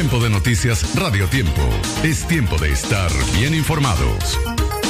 Tiempo de noticias Radio Tiempo. Es tiempo de estar bien informados.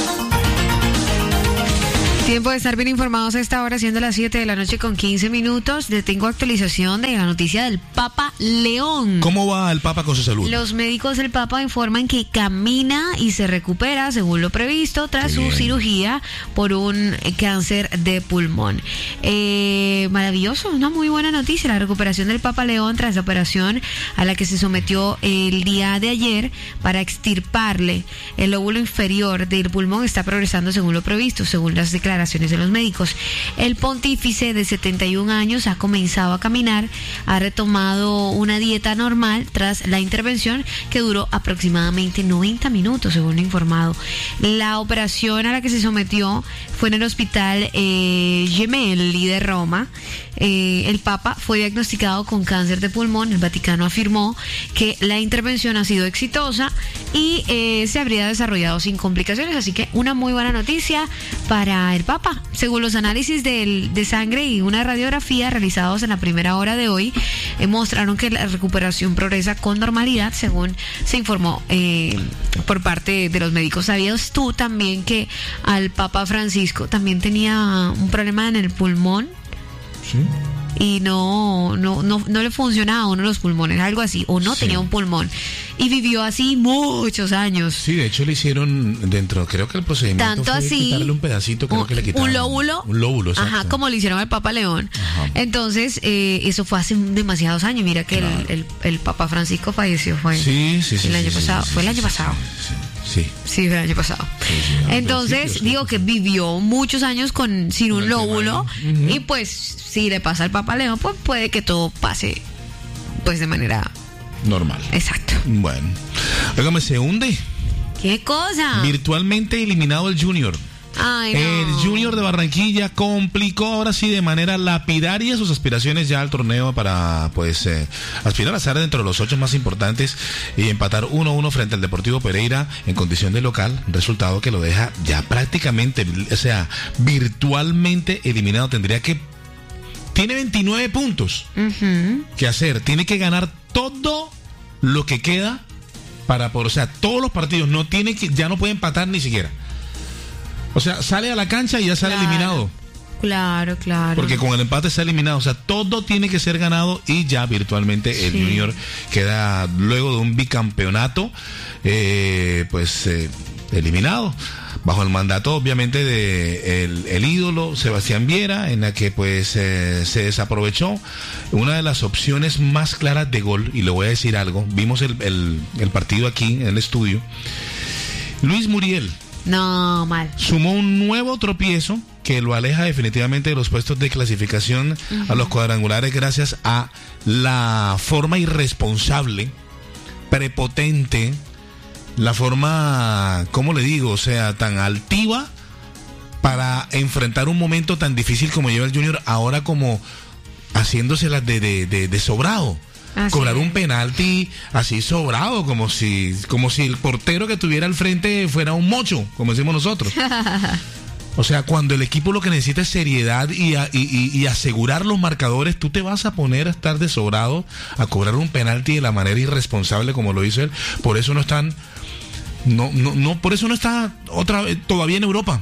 Tiempo de estar bien informados a esta hora, siendo las 7 de la noche con 15 minutos. Tengo actualización de la noticia del Papa León. ¿Cómo va el Papa con su salud? Los médicos del Papa informan que camina y se recupera según lo previsto tras su cirugía por un cáncer de pulmón. Maravilloso, una muy buena noticia, la recuperación del Papa León tras la operación a la que se sometió el día de ayer para extirparle el lóbulo inferior del pulmón está progresando según lo previsto, según las declaraciones de los médicos. El pontífice de 71 años ha comenzado a caminar, ha retomado una dieta normal tras la intervención que duró aproximadamente 90 minutos, según lo informado. La operación a la que se sometió fue en el hospital Gemelli de Roma. El Papa fue diagnosticado con cáncer de pulmón. El Vaticano afirmó que la intervención ha sido exitosa y se habría desarrollado sin complicaciones, así que una muy buena noticia para el Papa. Según los análisis de sangre y una radiografía realizados en la primera hora de hoy, mostraron que la recuperación progresa con normalidad, según se informó por parte de los médicos. ¿Sabías tú también que al Papa Francisco también tenía un problema en el pulmón? Sí. Y no le funcionaba uno de los pulmones, algo así, o no tenía un pulmón, y vivió así muchos años. Sí, de hecho le hicieron dentro, creo que el procedimiento tanto fue así, quitarle un pedacito, creo que le quitaron. Un lóbulo, exacto. Ajá, como le hicieron al Papa León. Ajá. Entonces, eso fue hace demasiados años. Mira que el Papa Francisco falleció, fue el año pasado. Fue el año pasado. Sí, el año pasado. Entonces, digo que vivió muchos años sin un lóbulo, y pues si le pasa al Papa León, pues puede que todo pase pues de manera normal. Exacto. Bueno, óigame, se hunde. ¿Qué cosa? Virtualmente eliminado el Junior. Ay, no. El Junior de Barranquilla complicó ahora sí de manera lapidaria sus aspiraciones ya al torneo para pues aspirar a estar dentro de los 8 más importantes y empatar 1-1 frente al Deportivo Pereira en condición de local, resultado que lo deja ya prácticamente, o sea, virtualmente eliminado. Tiene 29 puntos que hacer, tiene que ganar todo lo que queda para poder, o sea, todos los partidos, ya no puede empatar ni siquiera. O sea, sale a la cancha y ya sale eliminado. Claro. Porque con el empate está eliminado. O sea, todo tiene que ser ganado y ya virtualmente el Junior queda luego de un bicampeonato, eliminado. Bajo el mandato, obviamente, de el ídolo Sebastián Viera, en la que pues se desaprovechó una de las opciones más claras de gol. Y le voy a decir algo. Vimos el partido aquí en el estudio. Luis Muriel. No, mal. Sumó un nuevo tropiezo que lo aleja definitivamente de los puestos de clasificación a los cuadrangulares gracias a la forma irresponsable, prepotente, la forma, ¿cómo le digo? O sea, tan altiva para enfrentar un momento tan difícil como lleva el Junior ahora, como haciéndoselas de sobrado. Cobrar un penalti así sobrado, como si el portero que tuviera al frente fuera un mocho, como decimos nosotros. O sea, cuando el equipo lo que necesita es seriedad y asegurar los marcadores, tú te vas a poner a estar de sobrado a cobrar un penalti de la manera irresponsable como lo hizo él. Por eso por eso no está otra vez todavía en Europa.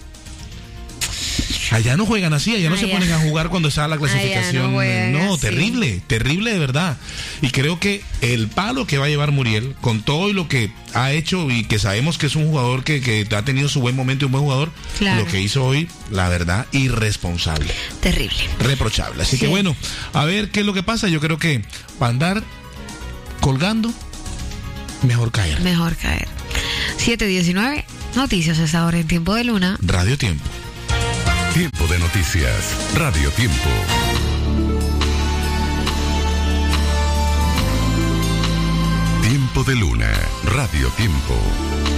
Allá no juegan así, allá no se ponen a jugar cuando está la clasificación. No, terrible de verdad. Y creo que el palo que va a llevar Muriel, con todo y lo que ha hecho, y que sabemos que es un jugador que ha tenido su buen momento y un buen jugador, lo que hizo hoy, la verdad, irresponsable. Terrible. Reprochable. Así que bueno, a ver qué es lo que pasa. Yo creo que para andar colgando, mejor caer. 7:19, noticias a esta hora en Tiempo de Luna. Radio Tiempo. Tiempo de noticias, Radio Tiempo. Tiempo de Luna, Radio Tiempo.